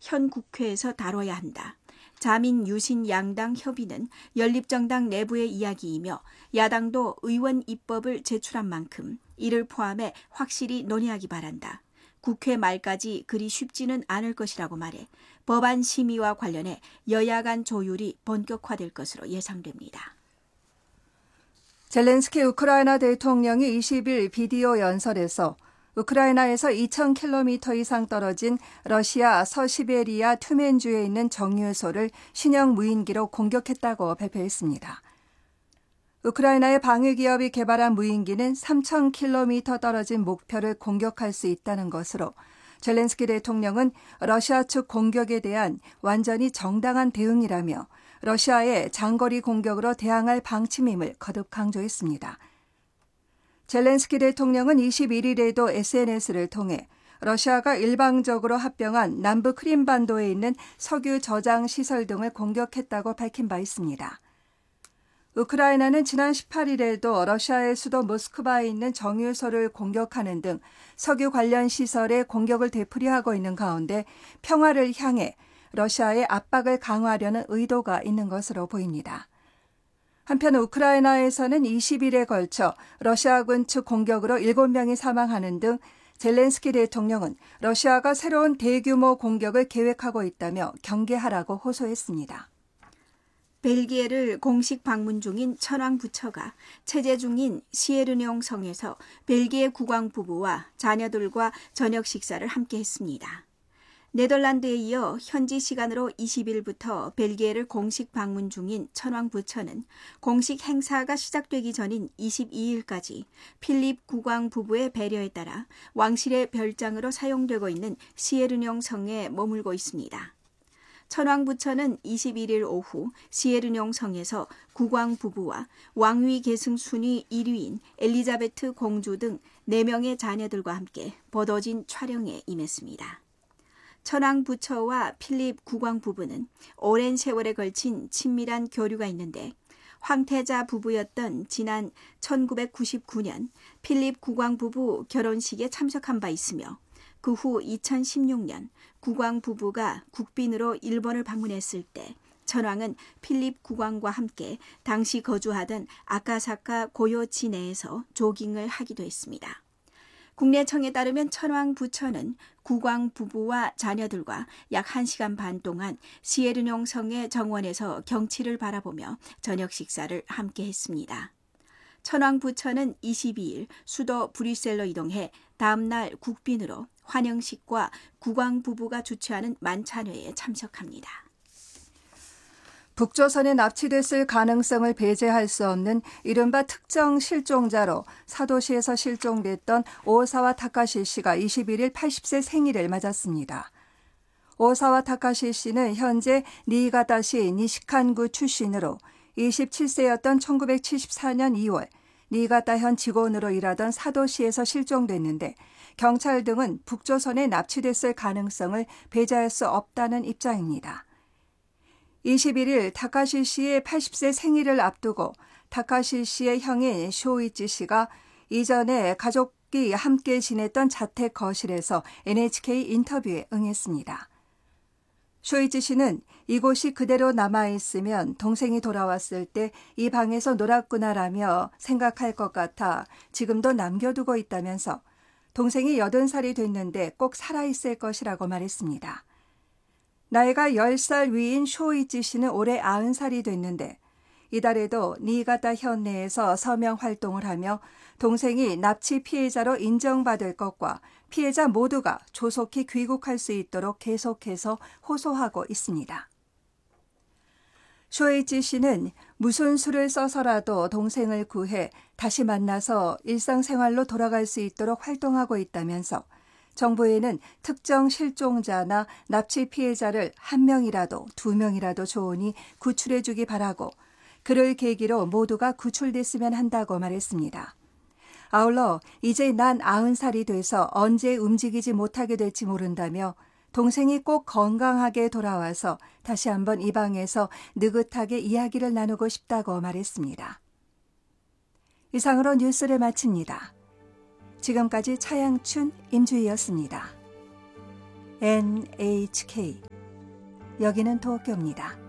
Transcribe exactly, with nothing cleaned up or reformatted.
현 국회에서 다뤄야 한다. 자민 유신 양당 협의는 연립정당 내부의 이야기이며 야당도 의원 입법을 제출한 만큼 이를 포함해 확실히 논의하기 바란다. 국회 말까지 그리 쉽지는 않을 것이라고 말해 법안 심의와 관련해 여야 간 조율이 본격화될 것으로 예상됩니다. 젤렌스키 우크라이나 대통령이 이십 일 비디오 연설에서 우크라이나에서 이천 킬로미터 이상 떨어진 러시아 서시베리아 튜멘주에 있는 정유소를 신형 무인기로 공격했다고 발표했습니다. 우크라이나의 방위기업이 개발한 무인기는 삼천 킬로미터 떨어진 목표를 공격할 수 있다는 것으로 젤렌스키 대통령은 러시아 측 공격에 대한 완전히 정당한 대응이라며 러시아의 장거리 공격으로 대항할 방침임을 거듭 강조했습니다. 젤렌스키 대통령은 이십일 일에도 에스엔에스를 통해 러시아가 일방적으로 합병한 남부 크림반도에 있는 석유 저장 시설 등을 공격했다고 밝힌 바 있습니다. 우크라이나는 지난 십팔 일에도 러시아의 수도 모스크바에 있는 정유소를 공격하는 등 석유 관련 시설에 공격을 되풀이하고 있는 가운데 평화를 향해 러시아의 압박을 강화하려는 의도가 있는 것으로 보입니다. 한편 우크라이나에서는 이십 일에 걸쳐 러시아군 측 공격으로 일곱 명이 사망하는 등 젤렌스키 대통령은 러시아가 새로운 대규모 공격을 계획하고 있다며 경계하라고 호소했습니다. 벨기에를 공식 방문 중인 천황 부처가 체제 중인 시에르뇽 성에서 벨기에 국왕 부부와 자녀들과 저녁 식사를 함께 했습니다. 네덜란드에 이어 현지 시간으로 이십 일부터 벨기에를 공식 방문 중인 천황 부처는 공식 행사가 시작되기 전인 이십이 일까지 필립 국왕 부부의 배려에 따라 왕실의 별장으로 사용되고 있는 시에르뇽 성에 머물고 있습니다. 천황 부처는 이십일 일 오후 시에르뇽 성에서 국왕 부부와 왕위 계승 순위 일 위인 엘리자베트 공주 등 네 명의 자녀들과 함께 버더진 촬영에 임했습니다. 천황 부처와 필립 국왕 부부는 오랜 세월에 걸친 친밀한 교류가 있는데 황태자 부부였던 지난 천구백구십구 년 필립 국왕 부부 결혼식에 참석한 바 있으며 그 후 이천십육 년 국왕 부부가 국빈으로 일본을 방문했을 때 천황은 필립 국왕과 함께 당시 거주하던 아카사카 고요지 내에서 조깅을 하기도 했습니다. 국내청에 따르면 천황 부처는 국왕 부부와 자녀들과 약 한 시간 반 동안 시에르뇽 성의 정원에서 경치를 바라보며 저녁 식사를 함께 했습니다. 천황 부처는 이십이 일 수도 브뤼셀로 이동해 다음 날 국빈으로 환영식과 국왕 부부가 주최하는 만찬회에 참석합니다. 북조선에 납치됐을 가능성을 배제할 수 없는 이른바 특정 실종자로 사도시에서 실종됐던 오사와 타카시 씨가 이십일 일 팔십 세 생일을 맞았습니다. 오사와 타카시 씨는 현재 니이가타시 니시칸구 출신으로 이십칠 세였던 천구백칠십사 년 이월 니이가타현 직원으로 일하던 사도시에서 실종됐는데 경찰 등은 북조선에 납치됐을 가능성을 배제할 수 없다는 입장입니다. 이십일 일 타카시 씨의 팔십 세 생일을 앞두고 타카시 씨의 형인 쇼이치 씨가 이전에 가족이 함께 지냈던 자택 거실에서 엔에이치케이 인터뷰에 응했습니다. 쇼이치 씨는 이곳이 그대로 남아있으면 동생이 돌아왔을 때 이 방에서 놀았구나라며 생각할 것 같아 지금도 남겨두고 있다면서 동생이 여든 살이 됐는데 꼭 살아있을 것이라고 말했습니다. 나이가 열 살 위인 쇼이치 씨는 올해 아흔 살이 됐는데 이달에도 니이가타 현내에서 서명 활동을 하며 동생이 납치 피해자로 인정받을 것과 피해자 모두가 조속히 귀국할 수 있도록 계속해서 호소하고 있습니다. 쇼이치 씨는 무슨 수를 써서라도 동생을 구해 다시 만나서 일상생활로 돌아갈 수 있도록 활동하고 있다면서 정부에는 특정 실종자나 납치 피해자를 한 명이라도 두 명이라도 좋으니 구출해 주기 바라고 그를 계기로 모두가 구출됐으면 한다고 말했습니다. 아울러 이제 난 아흔 살이 돼서 언제 움직이지 못하게 될지 모른다며 동생이 꼭 건강하게 돌아와서 다시 한번 이 방에서 느긋하게 이야기를 나누고 싶다고 말했습니다. 이상으로 뉴스를 마칩니다. 지금까지 차양춘, 임주희였습니다. 엔에이치케이 여기는 도쿄입니다.